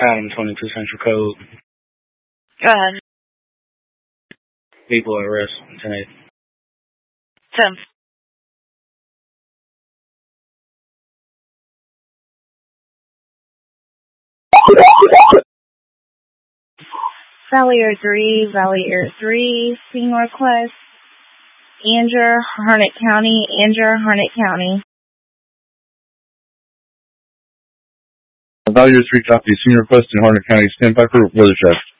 Adam 22 Central Code. Go ahead. People at risk. 10-8. 10. Valley Air 3, scene request. Anger, Harnett County. Valley Air 3 copy, scene request in Harnett County. Stand by for weather check.